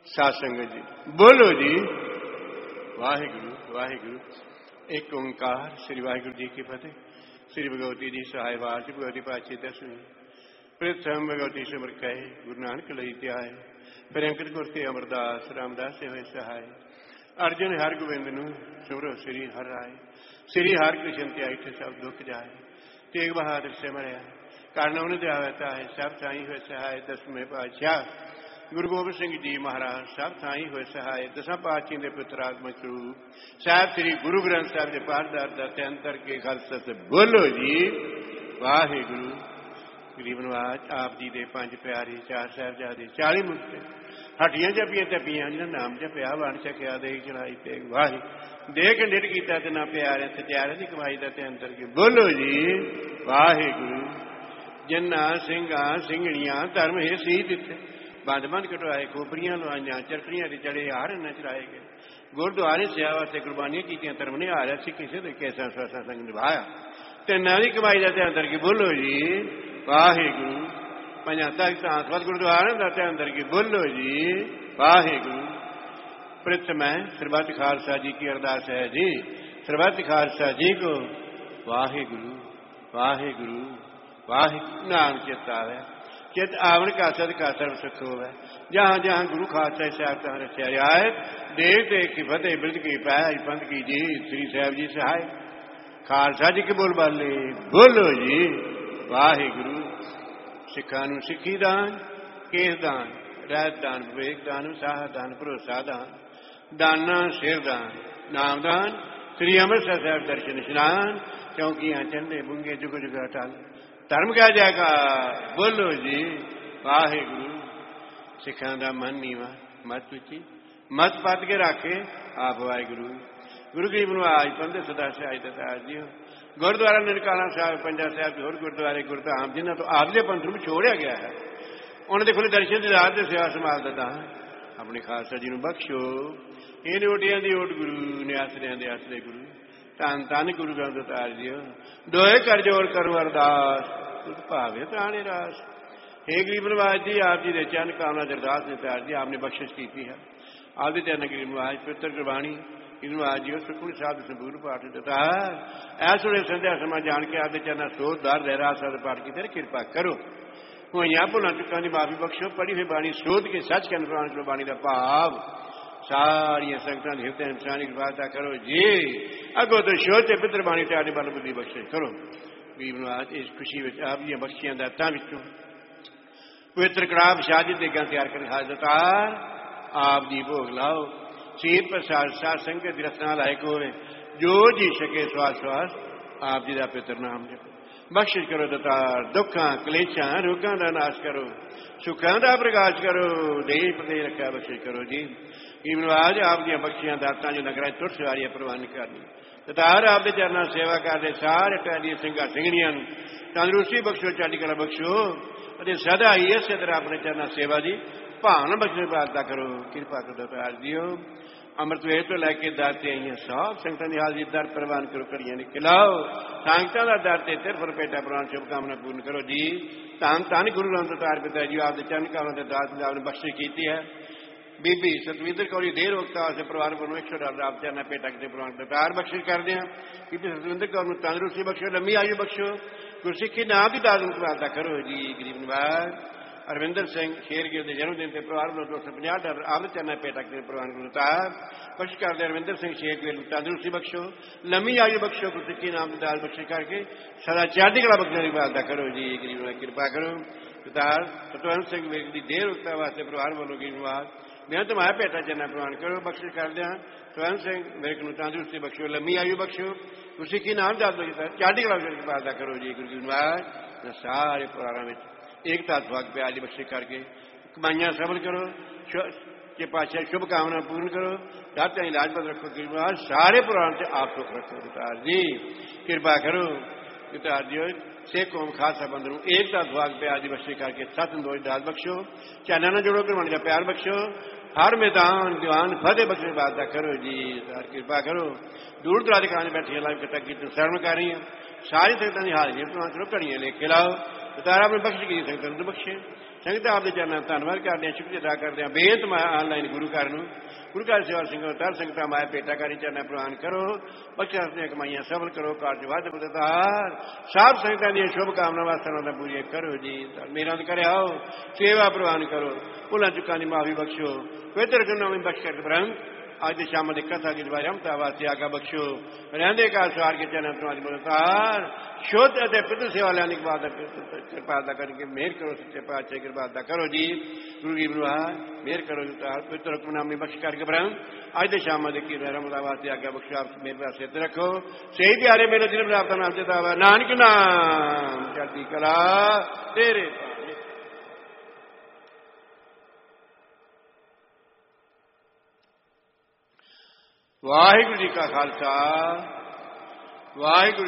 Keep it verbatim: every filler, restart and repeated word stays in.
साध संगत जी बोलो जी वाहिगुरु वाहिगुरु। एक ओंकार श्री वाहिगुरु जी की फतेह। श्री भगवती जी सहाय वाच भगवती पाछे दसवीं प्रथम भगवती सिमर कहे गुरु नानक लई त्याय। फिर अंकित गुर से अमरदास रामदास से होए सहाय। अर्जुन हर गोविंद नूं सिमरो श्री हर राय। श्री हर कृष्ण त्याई थे सब दुख जाए। तेग बहादुर से मरिया कारण उन्हें दिया है सब साई हुए सहाय। दसवें पातशाह गुरु गोबिंद सिंह जी महाराज सब थाई हुए सहाय। दसा पातशाही के पुत्रात्मक रूप साहब श्री गुरु ग्रंथ साहब के पाठदार दाते अंतर के खालसा से बोलो जी वाहिगुरु। गरीबनवाज आप जी के पंज प्यारे चार साहबजादे चाली मुक्ते हटियां जपियां तपियां जिन्हें नाम जपिया बन सकिया देख चढ़ाई ते वाहि देख निट किया ते ना प्यारे ते त्यारे की कमाई दाते अंतर के बोलो जी वाहिगुरु। जिन्ना सिंघा सिंघणियां धर्म है सी दिते बंद बंद कटवाए खोपरियां लवाइया चरखड़ियां चढ़े हार न चढ़ाए गए। गुरुद्वारे सेवा वास्ते कुर्बानियां की धर्म ने हारा सी किसी ने कैसा स्वासा संग निभाया ते नाली कमाई का ध्यान करके बोलो जी वाहिगुरु। पंजा तख्त आसवद गुरुद्वारे का ध्यान करके बोलो जी वाहिगुरु। प्रथम है सरबत खालसा जी की अरदास है जी सरबत खालसा जी को वाहिगुरु वाहिगुरु वाहिगुरु नाम चेता है। चित आवण का सद का सर्व सुख हो है। जहां जहां गुरु खालसा साहब तहां रचा रियायत देख देख की फतेह बिरद की पैज पंथ की जी श्री साहब जी सहाय। खालसा जी के बोल बाले बोलो जी वाहिगुरु। सिखा नूं सिखी दान केस दान रहत दान विवेक दान उत्साह दान भरोसा दान दाना सिर दान नाम दान श्री अमृतसर साहब दर्शन स्नान चौकियां चंदे बुंगे जुग जुग अटल धर्म का जयकार बोलो जी वाहिगुरु। सिखा का मन नीवा मत उची मत पद के रखे आप वाहिगुरु। गुरु गरीब नवाज पंथ सदा सहाय दतार जी गुरुद्वारा ननकाना साहब पंजा साहब होर गुरुद्वारे गुरधाम जिन्हों तो आपके पंथ में छोड़िया गया है उन्होंने देखो दर्शन की रात सेवा संभाल देता है। अपने खालसा जी को बख्शो इन ओटिया की ओट गुरु ने आसरिया के आसरे गुरु धन धन गुरु ग्रंथ अवतार जी दोए कर जोड़ करो अरदास भावे प्राणे रास। हे गरीब नवाज जी आप जी के चरण कामना अरदास ने तार जी आपने बख्शिश की है। आपके चरण गरीब नवाज पवित्र गुरबाणी नवाज जी सुखमनी साहब संपूर्ण पाठ देता ऐस वे संध्या समा जान के आपके चरण सोध दार लहरा साहब पाठ की तेरे कृपा करो हुई भुला चुका की माफी बख्शो। पढ़ी हुई बाणी सोध के सच के अनुप्राण गुरबाणी का भाव सारिया संगतां दे हिरदे इंसानी कृपा करो जी। अगो तो शोध पित्र बाणी चाड़ी बल बुद्धि बख्शे करो। गरीब नवाज इस खुशी में आप जी बख्शियां दातां विचों पवित्र कड़ाह प्रसाद जी देगां तैयार कर हाजरतार आप जी भोग लाओ। सीर प्रसाद साध संगत रसना लायक होवे जो जी सके श्वास श्वास आप जी का पितर नाम जपो। बख्शिश करो दतार दुखा कलेशा रोगां का नाश करो सुखां का प्रकाश करो देह प्रदेह रखा बख्शिश करो जी। नवाज आप दी बख्शियां दातां जो नगरां तुर सवारियां प्रवान करनी दतार आपके चरणों सेवा करते सारे टैली सिंघा सिंघणियां तंदुरुस्ती बख्शो चढ़ी कला बख्शो सदा ही इस तरह अपने चरणों सेवा की भावना बख्शने प्रार्थना करो कृपा करो दतार जियो। अमृत वेद तो लैके दाते आई सब संगतां की हाजरी दर प्रवान करो कड़ियां ने खिलाओ संगतां का दर ते तिर फर पेटा प्रवान शुभकामना पूर्ण करो जी। धन धन गुरु ग्रंथ अवतार पिता जी आपके चरण कामना दास आपने बख्शिश की है। बीबी सतविंदर कौरी देर वक्ता से परिवार परमेश्वर आप चरण पेटा के प्रवान दतार बख्शिश करते हैं। बीबी सतविंदर कौर तंदुरुस्ती बख्शो लंबी आयु बख्शो गुरसिखी नाम की दास प्रार्थना करो जी। गरीब निवाज अरविंदर सिंह शेरगिर के जन्मदिन से परिवार में दो सौ पचास डॉलर आमद चरण पेटा के प्रवान गुरुतार बख्श करते अरविंदर सिंह शेरगिर तंदुरुस्ती बख्शो लंबी आयु बख्शो गुरसिखी नाम की दास बख्शिश करके सदा चढ़ती कला बख्शने की प्रार्थना करो जी। गरीब कृपा करो पितार सतवंत सिंह वेग की देर वक्ता वास्ते परिवार वालों गरीब निवाज मैं तुम्हारा पेटा चरण प्रवान करो बख्शिश कर दिया। सतवंत सिंह वेग को तंदुरुस्ती बख्शो लंबी आयु बख्शो गुरसिखी नाम दास चढ़ती कला बख्शने की प्रार्थना करो जी। गुरु निवाज सारे पुराणों में एकता भाग पे आज बख्शिश करके कमाइयां सफल करो के पातशाह शुभकामना पूर्ण करो दाता इलाजपत रखो कृपा सारे पुराण से आप सुख रखो पितार जी कृपा करो पितार जी से कौम खासा बंदरू एकता भाग पे आज बख्शिश करके सतंदोष दास बख्शो चाना न जोड़ो कर का प्यार बख्शो हर मैदान दीवान फतेह बख्शे बात करो जी। कृपा करो दूर दराज खाने बैठे लाइव कथा की शरण कर रही है सारी संगतां की हाजरी प्रवान करो घड़ियां लेके लाओ तारा अपने बख्श की संगत बख्शे संगत आपके चरणों धन्यवाद करते हैं, शुक्रिया अदा करते हैं। बेनत मैं ऑनलाइन गुरु घर नूं गुरु घर सेवा संगत तर संगत माया पेटाकारी चरणों प्रवान करो, बख्शा अपनी कमाइयां सफल करो, कार्य वाद बुद्धदार सब संगतां दी शुभ कामना वासना पूरी करो जी। मेरा कर आओ सेवा प्रवान करो, भुलां चुकां दी माफी बख्शो, पवित्र गुनाहां दी बख्श कर ब्रह्म अज शाम की कथा की दुबारा रमता वास्ते आगा बख्शो, रहंदे काल सवार के चरण तुम्हारी मुलाकात शुद्ध अते पितृ सेवा लैने के बाद कृपा अदा करके मेहर करो, सच्चे पातशाह कृपा अदा करो जी। गुरु जी बरुहार मेहर करो पवित्र हुक्मनामे बख्श करके ब्रह्म अज दे शाम की रमता वास्ते आगा बख्शो, आप मेरे पास सिद्ध रखो। सही प्यारे मेरे दिन प्राप्त नाम चेतावा नानक नाम चढ़ती कला तेरे। वाहिगुरू जी का खालसा वाहिगुरू